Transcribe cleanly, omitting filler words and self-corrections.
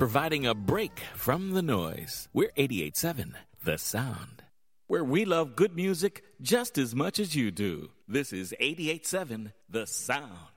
providing a break from the noise. We're 88.7 The Sound, where we love good music just as much as you do. This is 88.7 The Sound.